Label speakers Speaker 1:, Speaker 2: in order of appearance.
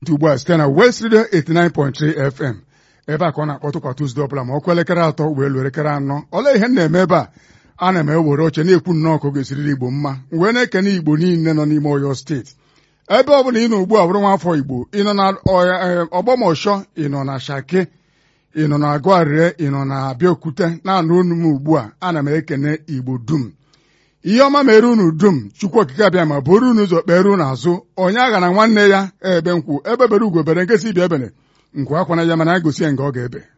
Speaker 1: ugbu a site na West Radio 89.3 FM ebe a ka ọ na-akpọtụ kwa Tuzdee ọbụla ma ọ kụọ elekere 3 wee luo elekere 4. Olee ihe m na-eme ebe a na m ewere oche na-ekwu nnọọ ka ọ ga-esiriri Igbo mma wee na-ekene Igbo niile nọ n'ime Ọyọ steeti ebe ọ bụla ị nọ ugbu a bụrụ nwaafọ Igbo ị nọ na Ọgbọmọshọ, ị nọ na Shake, ị nọ na Agụarịrị, ị nọ na Abịaokuta na-anụ unu m ugbu a ana m ekene Igbo dum. Ihe ọma mere unu dum, Chukwu okike abịa ma buru unu ụzọ kpere unu azụ, onye agha na nwanne ya ebe nkwụ ebe bere ugwo bere nkesi bịa ebene nkwu akwana ya mana gosi ya nga ọ ga-ebe.